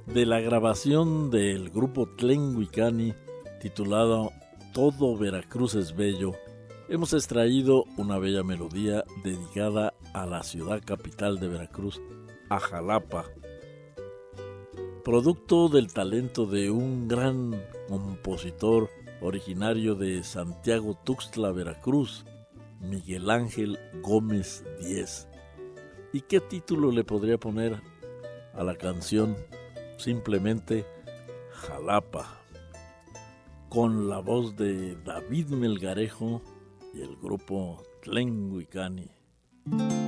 De la grabación del grupo Tlenguicani titulado Todo Veracruz es Bello, hemos extraído una bella melodía dedicada a la ciudad capital de Veracruz, a Jalapa, producto del talento de un gran compositor originario de Santiago Tuxtla, Veracruz, Miguel Ángel Gómez Díez. ¿Y qué título le podría poner a la canción? Simplemente Jalapa, con la voz de David Melgarejo y el grupo Tlenguicani.